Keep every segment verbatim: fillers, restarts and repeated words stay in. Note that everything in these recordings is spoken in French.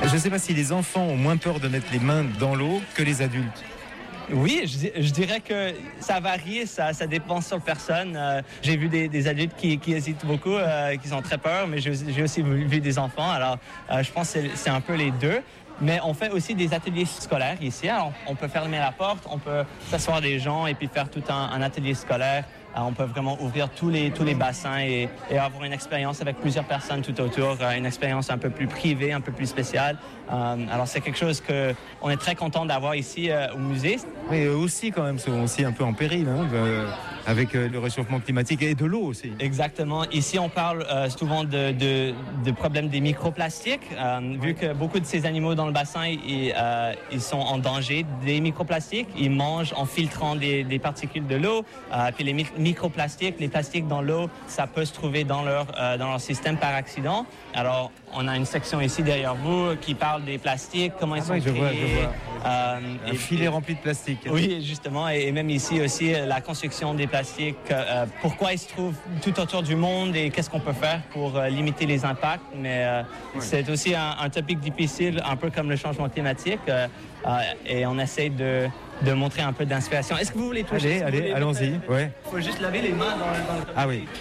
Je ne sais pas si les enfants ont moins peur de mettre les mains dans l'eau que les adultes. Oui, je, je dirais que ça varie, ça, ça dépend sur personne. Euh, j'ai vu des, des adultes qui, qui hésitent beaucoup, euh, qui ont très peur, mais j'ai, j'ai aussi vu des enfants. Alors, euh, je pense que c'est, c'est un peu les deux. Mais on fait aussi des ateliers scolaires ici. Alors, on peut fermer la porte, on peut s'asseoir des gens et puis faire tout un, un atelier scolaire. Alors, on peut vraiment ouvrir tous les, tous les bassins et, et avoir une expérience avec plusieurs personnes tout autour, une expérience un peu plus privée, un peu plus spéciale. Euh, alors, c'est quelque chose qu'on est très content d'avoir ici euh, au musée. Mais eux aussi, quand même, sont aussi un peu en péril, hein, euh, avec euh, le réchauffement climatique et de l'eau aussi. Exactement. Ici, on parle euh, souvent de, de, de problèmes des microplastiques, euh, vu que beaucoup de ces animaux dans le bassin, ils, euh, ils sont en danger des microplastiques. Ils mangent en filtrant des, des particules de l'eau. Euh, puis les mi- microplastiques, les plastiques dans l'eau, ça peut se trouver dans leur, euh, dans leur système par accident. Alors, on a une section ici derrière vous qui parle des plastiques, comment ils Ah sont oui, je créés. vois, je vois. Euh, Un et, filet et, rempli de plastique. Oui, justement. Et, et même ici aussi, la construction des plastiques, euh, pourquoi ils se trouvent tout autour du monde et qu'est-ce qu'on peut faire pour euh, limiter les impacts. Mais euh, oui. C'est aussi un, un topic difficile, un peu comme le changement climatique. Euh, euh, et on essaie de, de montrer un peu d'inspiration. Est-ce que vous voulez toucher? Allez, allez, allons-y. Il ouais. faut juste laver les mains dans, dans le... Ah oui.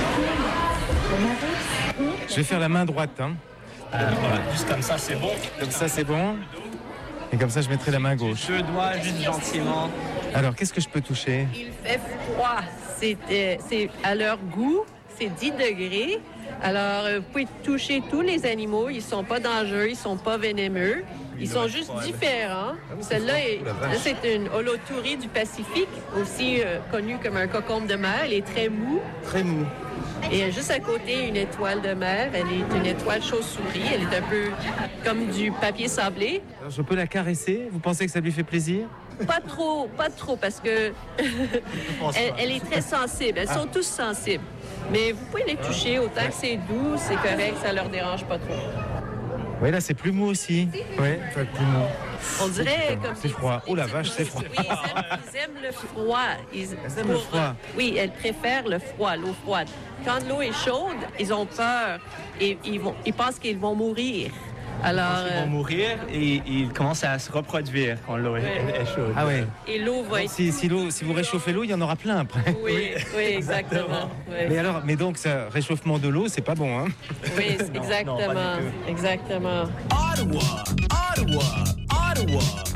Je vais faire la main droite. Hein. Euh, voilà, juste comme ça, c'est bon. Comme ça, c'est bon. Et comme ça, je mettrai la main gauche. Deux doigts, juste gentiment. Alors, qu'est-ce que je peux toucher? Il fait froid. C'est, euh, c'est à leur goût. C'est dix degrés. Alors, euh, vous pouvez toucher tous les animaux. Ils ne sont pas dangereux, ils ne sont pas vénémeux. Ils sont juste différents. Celle-là, est, là, c'est une holotourie du Pacifique, aussi euh, connue comme un cocombe de mer. Elle est très mou. Très mou. Et juste à côté, une étoile de mer. Elle est une étoile chauve-souris. Elle est un peu comme du papier sablé. Alors, je peux la caresser? Vous pensez que ça lui fait plaisir? Pas trop, pas trop, parce que elle, elle est très sensible. Elles sont tous sensibles. Mais vous pouvez les toucher autant que c'est doux, c'est correct, ça leur dérange pas trop. Oui, là, c'est plus mou aussi. Oui, c'est plus mou. On dirait comme... C'est froid. Oh la vache, c'est froid. Oui, ils aiment, ils aiment le froid. Ils, Ils aiment le froid. Oui, elles préfèrent le froid, l'eau froide. Quand l'eau est chaude, ils ont peur et ils, vont, ils pensent qu'ils vont mourir. Alors, ils vont mourir et ils commencent à se reproduire quand l'eau est, ouais. est chaude. Ah oui. Et l'eau va donc, être... Si, si, l'eau, si vous réchauffez l'eau, il y en aura plein après. Oui, oui, exactement. Oui. Mais alors, mais donc, ce réchauffement de l'eau, c'est pas bon, hein? Oui, exactement. non, non, exactement. Ottawa, Ottawa, Ottawa.